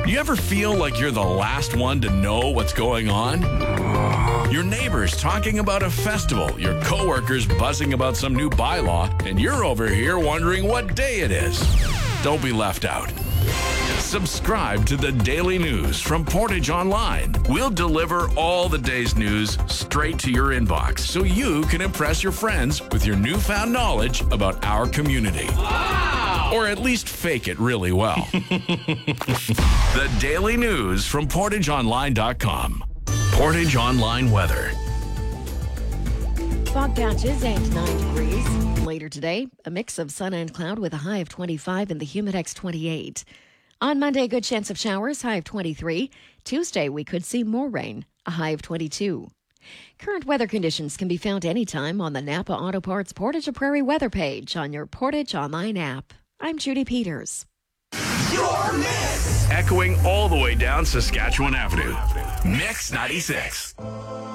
Do you ever feel like you're the last one to know what's going on? Your neighbors talking about a festival, your coworkers buzzing about some new bylaw, and you're over here wondering what day it is. Don't be left out. Subscribe to the Daily News from Portage Online. We'll deliver all the day's news straight to your inbox so you can impress your friends with your newfound knowledge about our community. Wow! Or at least fake it really well. The Daily News from PortageOnline.com. Portage Online weather. Fog patches and 9 degrees. Later today, a mix of sun and cloud with a high of 25 and the Humidex 28. On Monday, good chance of showers, high of 23. Tuesday, we could see more rain, a high of 22. Current weather conditions can be found anytime on the Napa Auto Parts Portage Prairie weather page on your Portage Online app. I'm Judy Peters. Your mix! Echoing all the way down Saskatchewan Avenue. Mix 96.